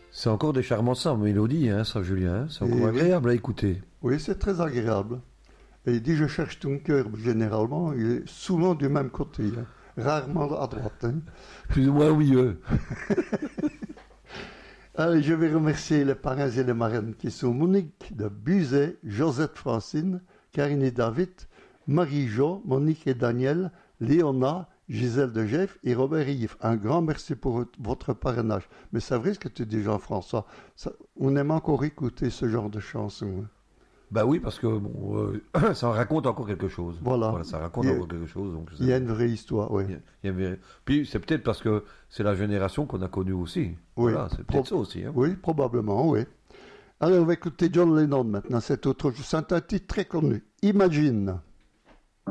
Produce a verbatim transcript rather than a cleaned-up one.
C'est encore des charmants ça, mélodie, hein, ça, Julien. C'est encore Et agréable à écouter. Oui, c'est très agréable. Et il dit, je cherche ton cœur, généralement, il est souvent du même côté, hein. Rarement à droite. Hein. Plus ou moins oui, eux. Allez, je vais remercier les parrains et les marraines qui sont Monique de Buzet, Josette Francine, Karine et David, Marie-Jo, Monique et Daniel, Léona, Gisèle de Jeff et Robert et Yves. Un grand merci pour votre parrainage. Mais c'est vrai ce que tu dis, Jean-François. Ça, on aime encore écouter ce genre de chansons. Bah oui, parce que bon, euh, ça raconte encore quelque chose. Voilà. Voilà, ça raconte Il y a- encore quelque chose. Donc Il y a une vraie histoire, oui. il y a- il y avait- Puis c'est peut-être parce que c'est la génération qu'on a connue aussi. Oui. Voilà, c'est peut-être Pro- ça aussi. Hein. Oui, probablement, oui. Alors, on va écouter John Lennon maintenant. C'est autre chose. C'est un titre très connu. Imagine.